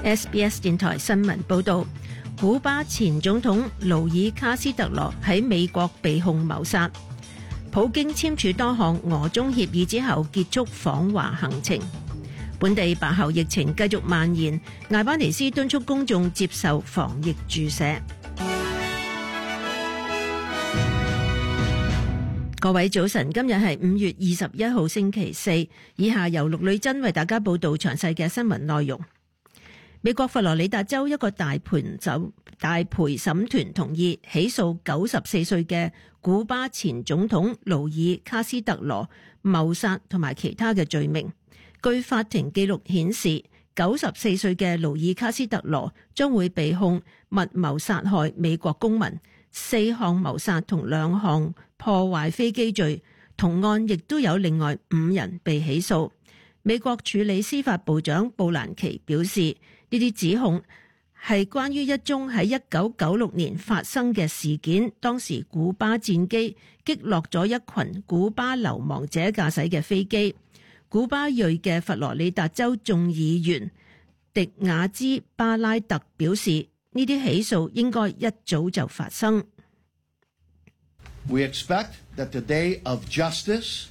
SBS 電台新聞報道，古巴前總統勞爾卡斯特羅喺美國被控謀殺。普京簽署多項俄中協議之後結束訪華行程。本地白喉疫情繼續蔓延，艾巴尼斯敦促公眾接受防疫注射。各位早晨，今日係5月21號星期四，以下由陸女珍為大家報道詳細嘅新聞內容。美國佛羅里達州一個大陪審團同意起訴94歲嘅古巴前總統勞爾卡斯特羅謀殺同埋其他嘅罪名。據法庭記錄顯示，94歲嘅勞爾卡斯特羅將會被控密謀殺害美國公民、4項謀殺同2項破壞飛機罪，同案亦都有另外5人被起訴。美國處理司法部長布蘭奇表示，呢啲指控係關於一宗喺1996年發生嘅事件，當時古巴戰機擊落咗一群古巴流亡者駕駛嘅飛機。古巴裔嘅佛羅里達州眾議員迪亞茲巴拉特表示，呢啲起訴應該一早就發生。 We expect that the day of justice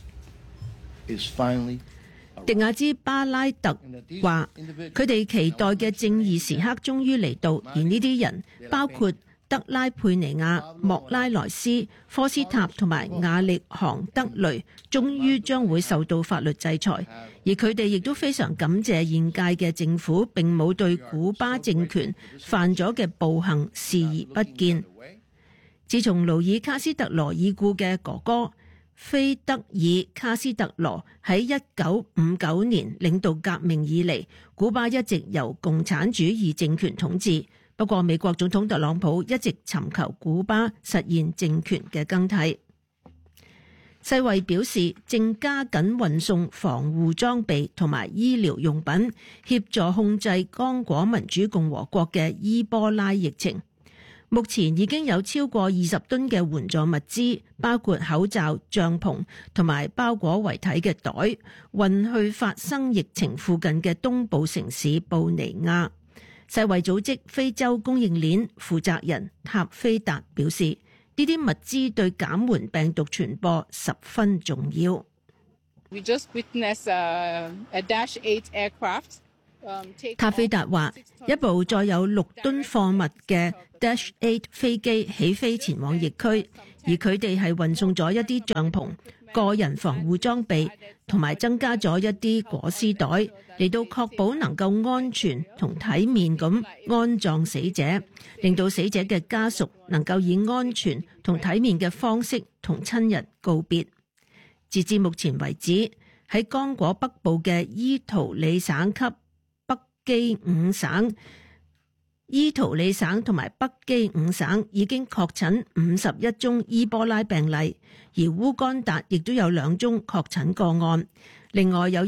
is finally 迪亞茲巴拉特話，佢哋期待嘅正義時刻終於嚟到，而呢啲人包括德拉佩尼亞、莫拉萊斯、科斯塔同埋亞力昂德雷，終於將會受到法律制裁。而佢哋亦都非常感謝現屆嘅政府並冇對古巴政權犯咗嘅暴行視而不見。自從勞爾卡斯特羅已故嘅哥哥菲德爾卡斯特羅喺1959年領導革命以嚟，古巴一直由共產主義政權統治。不過美國總統特朗普一直尋求古巴實現政權嘅更替。世衛表示正加緊運送防護裝備同埋醫療用品，協助控制剛果民主共和國嘅伊波拉疫情。目前已經有超過20噸嘅援助物資，包括口罩、帳篷同埋包裹遺體嘅袋，運去發生疫情附近嘅東部城市布尼亞。世衛組織非洲供應鏈負責人塔菲達表示，呢啲物資對減緩病毒傳播十分重要。 We just witnessed a Dash 8 aircraft. 塔菲達話，一部載有6噸貨物嘅 Dash 8飛機起飛前往疫區，而佢哋係運送咗一啲帳篷、個人防護裝備，同埋增加咗一啲裹屍袋，嚟到確保能夠安全同體面咁安葬死者，令到死者嘅家屬能夠以安全同體面嘅方式同親人告別。截至目前為止，喺剛果北部嘅伊圖里省及北基五省、伊圖里省同埋北基五省已經確診51宗伊波拉病例，而烏干達亦都有2宗確診個案，另外有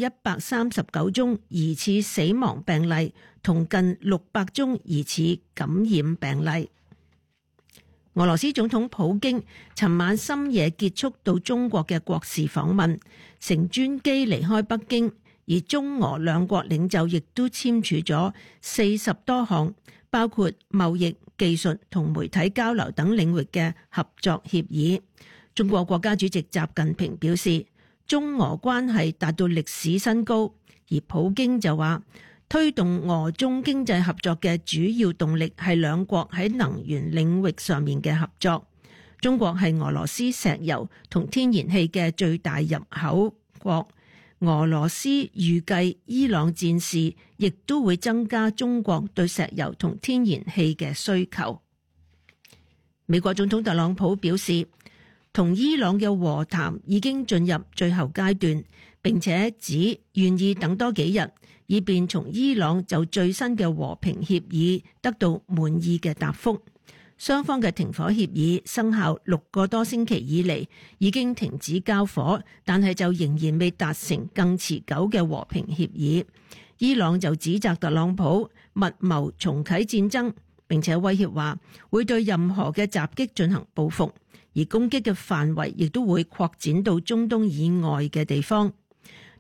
139宗疑似死亡病例同近600宗疑似感染病例。俄羅斯總統普京尋晚深夜結束到中國嘅國事訪問，乘專機離開北京，而中俄兩國領袖亦都簽署咗40多項，包括貿易、技術同媒體交流等領域嘅合作協議。中國國家主席習近平表示，中俄關係達到歷史新高，而普京就話，推動俄中經濟合作嘅主要動力係兩國喺能源領域上面嘅合作。中國係俄羅斯石油同天然氣嘅最大入口國。俄羅斯預計伊朗戰事亦都會增加中國對石油同天然氣嘅需求。美國總統特朗普表示，同伊朗嘅和談已經進入最後階段，並且指願意等多幾日，以便從伊朗就最新嘅和平協議得到滿意嘅答覆。雙方嘅停火協議生效6個多星期以嚟，已經停止交火，但係就仍然未達成更持久嘅和平協議。伊朗就指責特朗普密謀重啟戰爭，並且威脅話會對任何嘅襲擊進行報復，而攻擊嘅範圍亦都會擴展到中東以外嘅地方。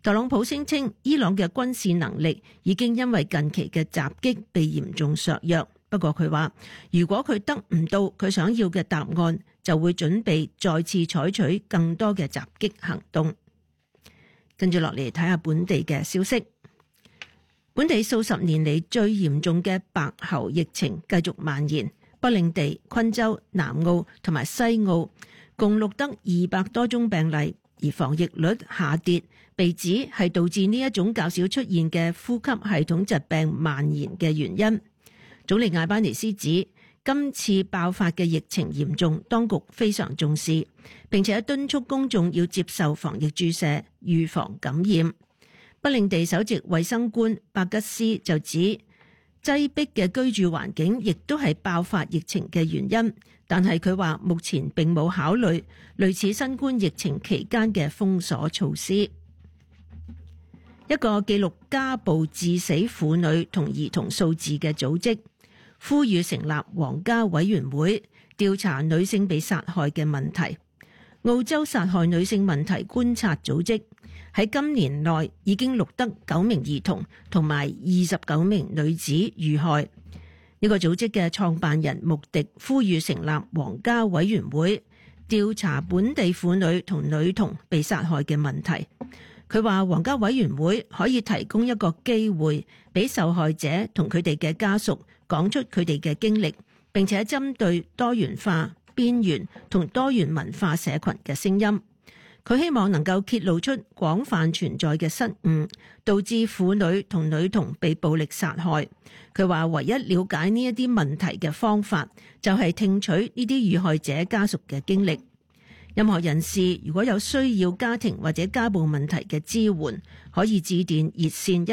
特朗普聲稱伊朗嘅軍事能力已經因為近期嘅襲擊被嚴重削弱，不過佢話如果佢得唔到佢想要嘅答案，就會準備再次採取更多嘅襲擊行動。跟住落嚟睇下本地嘅消息。本地數十年嚟最嚴重嘅白喉疫情繼續蔓延，北領地、昆州、南澳同埋西澳共錄得200多宗病例，而防疫率下跌被指係導致呢一種較少出現嘅呼吸系統疾病蔓延嘅原因。總理艾巴尼斯指今次爆發嘅疫情嚴重，當局非常重視，並且敦促公眾要接受防疫注射，預防感染。北領地首席衛生官伯吉斯就指擠迫嘅居住環境亦都係爆發疫情嘅原因，但係佢話目前並冇考慮類似新冠疫情期間嘅封鎖措施。一個記錄家暴致死婦女同兒童數字嘅組織呼籲成立皇家委員會調查女性被殺害嘅問題。澳洲殺害女性問題觀察組織喺今年內已經錄得9名兒童同埋29名女子遇害。呢個組織嘅創辦人穆迪呼籲成立皇家委員會調查本地婦女同女童被殺害嘅問題。佢話皇家委員會可以提供一個機會俾受害者同佢哋嘅家屬講出佢哋嘅經歷，並且針對多元化、邊緣同多元文化社群嘅聲音。佢希望能夠揭露出廣泛存在嘅失誤，導致婦女同女童被暴力殺害。佢話唯一了解呢一啲問題嘅方法，就係聽取呢啲遇害者家屬嘅經歷。任何人士如果有需要家庭或者家暴問題嘅支援，可以致電熱線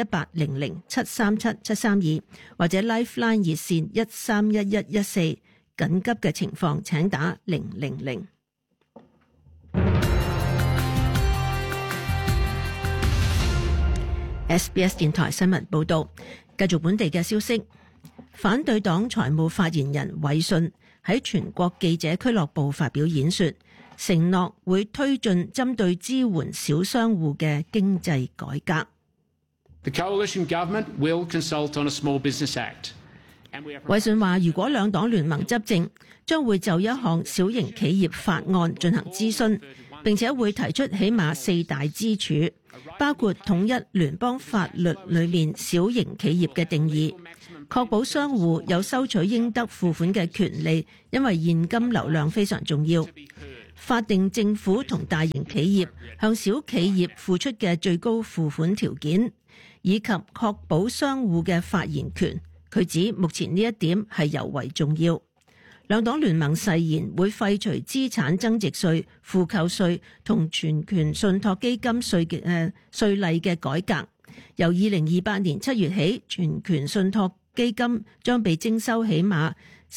1800-737-732或者 Lifeline 熱線131114，緊急嘅情況請打000。SBS 電台新聞報道，繼續本地嘅消息。反對黨財務發言人韋信喺全國記者俱樂部發表演說，承諾會推進針對支援小商戶嘅經濟改革。 The coalition government will consult on a Small Business Act. 韋信話，如果兩黨聯盟執政，將會就一項小型企業法案進行諮詢，並且會提出起碼4大支柱，包括統一聯邦法律裏面小型企業嘅定義，確保商戶有收取應得付款嘅權利，因為現金流量非常重要。法定政府同大型企業向小企業付出嘅最高付款條件，以及確保商戶嘅發言權。佢指目前呢一點係尤為重要。兩黨聯盟誓言會廢除資產增值稅、負扣稅同全權信託基金稅例嘅改革。由2028年7月起，全權信託基金將被徵收起碼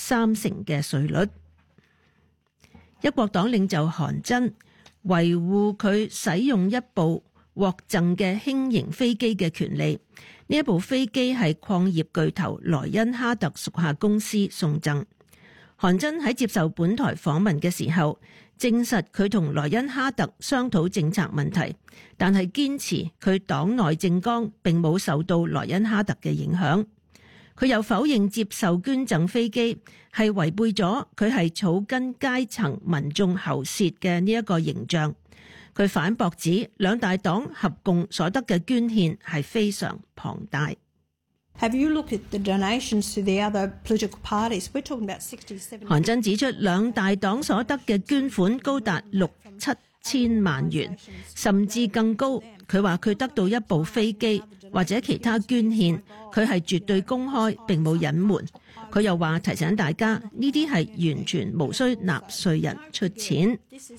30%嘅稅率。一國黨領袖韓真維護佢使用一部獲贈嘅輕型飛機嘅權利。呢一部飛機係礦業巨頭萊恩哈特屬下公司送贈。韓真喺接受本台訪問嘅時候，證實佢同萊恩哈特商討政策問題，但係堅持佢黨內政綱並冇受到萊恩哈特嘅影響。佢又否認接受捐贈飛機係違背咗佢係草根階層民眾喉舌嘅呢一個形象。佢反駁指兩大黨合共所得嘅捐獻係非常龐大。 Have you looked at the donations to the other political parties? We're talking about 67. 韓真指出，兩大黨所得嘅捐款高達6-7千萬元，甚至更高。佢話佢得到一部飛機或者其他捐獻，佢係絕對公開並冇隱瞞。佢又話提醒大家，呢啲係完全無需納稅人出錢。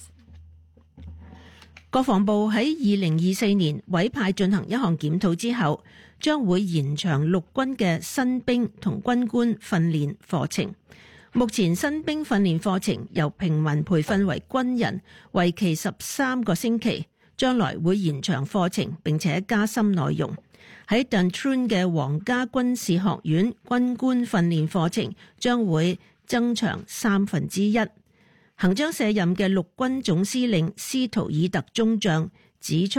國防部喺2024年委派進行一項檢討之後，將會延長陸軍嘅新兵同軍官訓練課程。目前新兵訓練課程由平民培訓為軍人，為期13個星期，將來會延長課程並且加深內容。喺 Duntroon 嘅皇家軍事學院軍官訓練課程將會增長1/3。行將卸任嘅陸軍總司令斯圖爾特中將指出，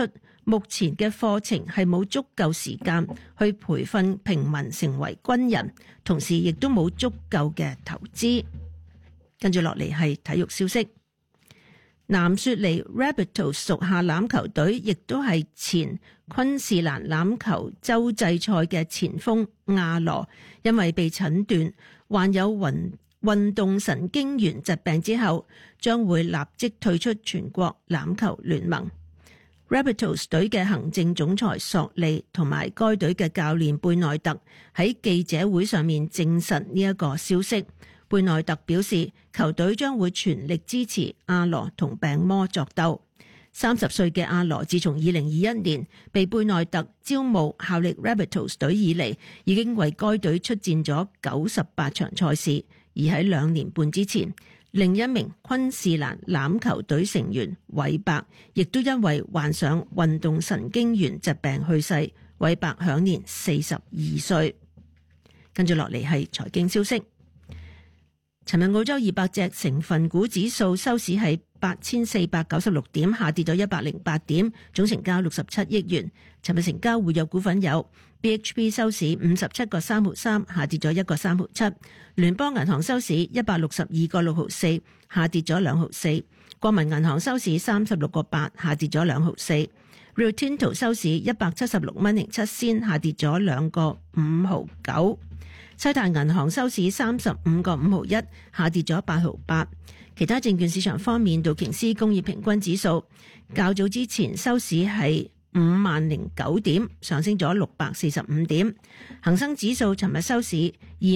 目前嘅課程係冇足夠時間去培訓平民成為軍人，同時亦都冇足夠嘅投資。跟住落嚟係體育消息，南雪梨 Rabbitohs 屬下欖球隊，亦都係前昆士蘭欖球洲際賽嘅前鋒亞羅，因為被診斷患有運動神經元疾病之後，將會立即退出全國欖球聯盟。Rabbitohs 隊嘅行政總裁索利同埋該隊嘅教練貝內特喺記者會上面證實呢一個消息。貝內特表示，球隊將會全力支持阿羅同病魔作鬥。30歲嘅阿羅自從2021年被貝內特招募效力 Rabbitohs 隊以嚟，已經為該隊出戰咗98場賽事。而喺2年半之前，另一名昆士蘭欖球隊成員韋伯亦都因為患上運動神經元疾病去世。韋伯享年42歲。跟住落嚟係財經消息。尋日澳洲200隻成分股指數收市係8496點，下跌咗108點，總成交67億元。尋日成交活躍股份有 BHP 收市57個3毫3，下跌咗1個3毫7；聯邦銀行收市162個6毫4，下跌咗2毫4；國民銀行收市36個8，下跌咗2毫4； Rio Tinto 收市176蚊07仙，下跌咗2個5毫9；西太銀行收市35個5毫1，下跌咗8毫8。其他證券市場方面，道瓊斯工業平均指數較早之前收市係50,009點，上升咗645點。恒生指數尋日收市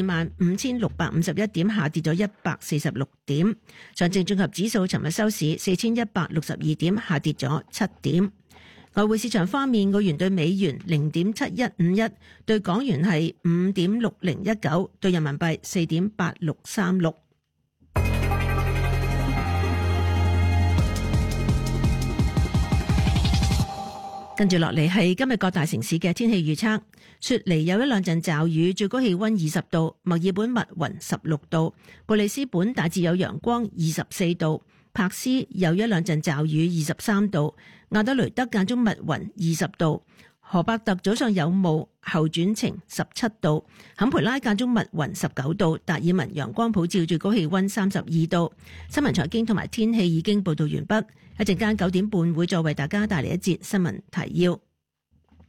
25,651點，下跌咗146點。上證綜合指數尋日收市4,162點，下跌咗7點。外匯市場方面，澳元對美元0.7151，對港元係5.6019，對人民幣4.8636。跟住落嚟係今日各大城市嘅天氣預測。雪梨有一兩陣驟雨，最高氣溫20度；墨爾本密雲16度；布里斯本大致有陽光24度；柏斯有一兩陣驟雨23度；亞德雷德間中密雲20度；荷伯特早上有霧後轉晴17度；坎培拉間中密雲19度；達爾文陽光普照，最高氣溫32度。新聞財經同埋天氣已經報道完畢。一陣間9點半會再為大家帶嚟一節新聞提要。